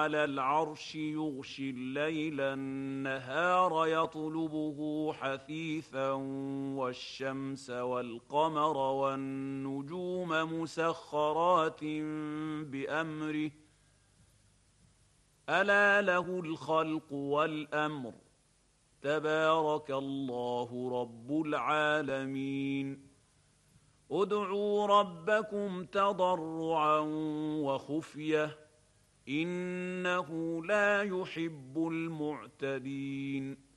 على العرش يغشي الليل النهار يطلبه حثيثا والشمس والقمر والنجوم مسخرات بأمره ألا له الخلق والأمر تبارك الله رب العالمين ادعوا ربكم تضرعا وخفية إنه لا يحب المعتدين